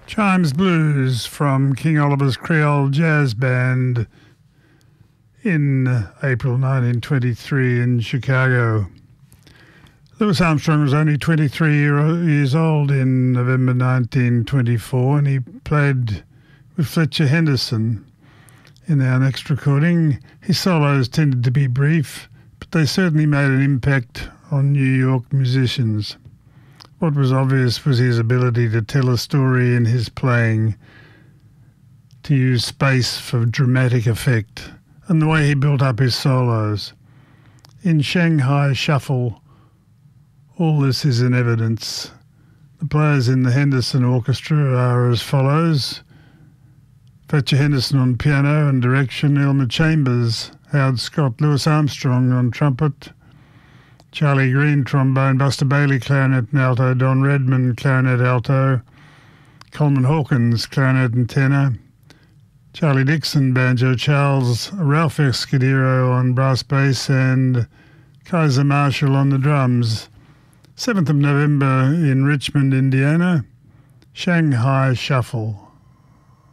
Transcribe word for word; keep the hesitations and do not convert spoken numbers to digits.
Chimes Blues from King Oliver's Creole Jazz Band in April nineteen twenty-three in Chicago. Louis Armstrong was only twenty-three years old in November nineteen twenty-four, and he played with Fletcher Henderson in our next recording. His solos tended to be brief, but they certainly made an impact on New York musicians. What was obvious was his ability to tell a story in his playing, to use space for dramatic effect, and the way he built up his solos. In Shanghai Shuffle, all this is in evidence. The players in the Henderson Orchestra are as follows: Fletcher Henderson on piano and direction, Elmer Chambers, Howard Scott, Louis Armstrong on trumpet, Charlie Green trombone, Buster Bailey clarinet and alto, Don Redman clarinet alto, Coleman Hawkins clarinet and tenor, Charlie Dixon banjo, Charles Ralph Escudero on brass bass, and Kaiser Marshall on the drums. seventh of November in Richmond, Indiana, Shanghai Shuffle.